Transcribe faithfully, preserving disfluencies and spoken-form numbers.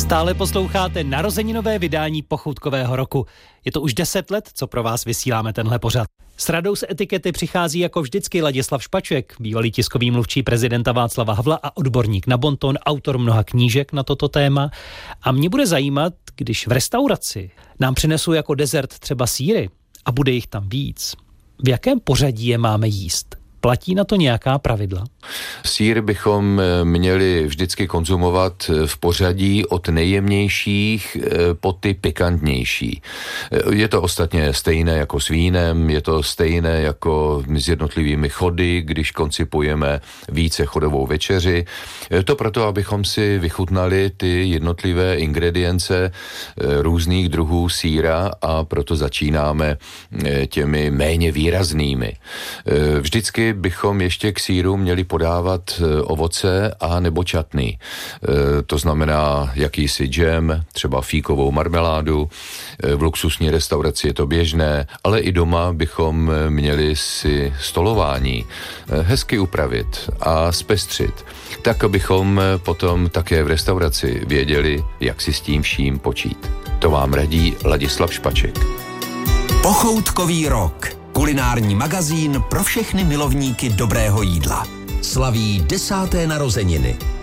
Stále posloucháte narozeninové vydání pochoutkového roku. Je to už deset let, co pro vás vysíláme tenhle pořad. S radou z etikety přichází jako vždycky Ladislav Špaček, bývalý tiskový mluvčí prezidenta Václava Havla a odborník na bonton, autor mnoha knížek na toto téma. A mě bude zajímat, když v restauraci nám přinesou jako dezert třeba sýry a bude jich tam víc, v jakém pořadí je máme jíst? Platí na to nějaká pravidla? Sýr bychom měli vždycky konzumovat v pořadí od nejjemnějších po ty pikantnější. Je to ostatně stejné jako s vínem, je to stejné jako s jednotlivými chody, když koncipujeme více chodovou večeři. To proto, abychom si vychutnali ty jednotlivé ingredience různých druhů sýra, a proto začínáme těmi méně výraznými. Vždycky bychom ještě k sýru měli podávat ovoce a nebo čatny. To znamená jakýsi džem, třeba fíkovou marmeládu. V luxusní restauraci je to běžné, ale i doma bychom měli si stolování hezky upravit a zpestřit, tak abychom potom také v restauraci věděli, jak si s tím vším počít. To vám radí Ladislav Špaček. Pochoutkový rok. Kulinární magazín pro všechny milovníky dobrého jídla. Slaví desáté narozeniny.